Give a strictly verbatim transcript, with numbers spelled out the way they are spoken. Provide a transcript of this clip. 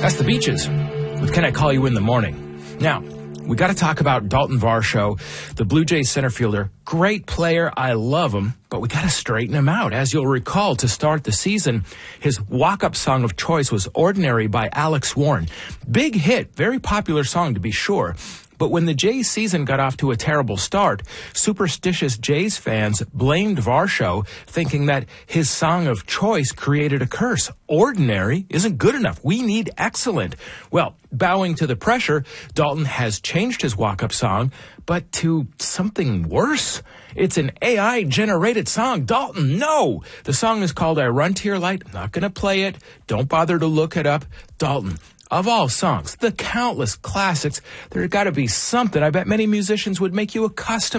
That's the Beaches with Can I Call You in the Morning. Now, we got to talk about Dalton Varsho, the Blue Jays center fielder. Great player. I love him, but we got to straighten him out. As you'll recall, to start the season, his walk-up song of choice was Ordinary by Alex Warren. Big hit, very popular song to be sure. But when the Jays season got off to a terrible start, superstitious Jays fans blamed Varsho, thinking that his song of choice created a curse. Ordinary isn't good enough. We need excellent. Well, bowing to the pressure, Dalton has changed his walk-up song, but to something worse. It's an A I-generated song. Dalton, no! The song is called I Run to Your Light. I'm not going to play it. Don't bother to look it up. Dalton, of all songs, the countless classics, there's got to be something. I bet many musicians would make you a custom